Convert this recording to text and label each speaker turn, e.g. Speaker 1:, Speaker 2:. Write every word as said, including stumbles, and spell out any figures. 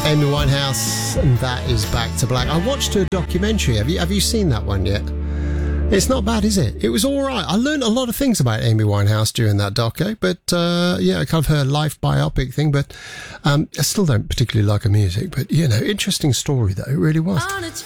Speaker 1: Amy Winehouse, and that is Back to Black. I watched her documentary. Have you have you seen that one yet? It's not bad, is it? It was all right. I learned a lot of things about Amy Winehouse during that doco, but uh, yeah, kind of her life biopic thing. But um, I still don't particularly like her music. But you know, interesting story though. It really was.